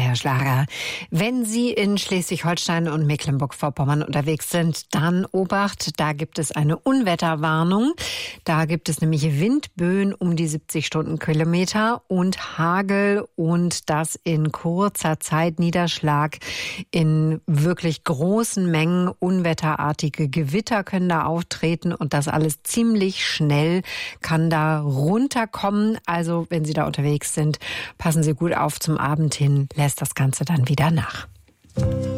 Herr Schlager. Wenn Sie in Schleswig-Holstein und Mecklenburg-Vorpommern unterwegs sind, dann Obacht, da gibt es eine Unwetterwarnung. Da gibt es nämlich Windböen um die 70 Stundenkilometer und Hagel und das in kurzer Zeit, Niederschlag in wirklich großen Mengen. Unwetterartige Gewitter können da auftreten und das alles ziemlich schnell kann da runterkommen. Also wenn Sie da unterwegs sind, passen Sie gut auf, zum Abend hin lässt das Ganze dann wieder nach.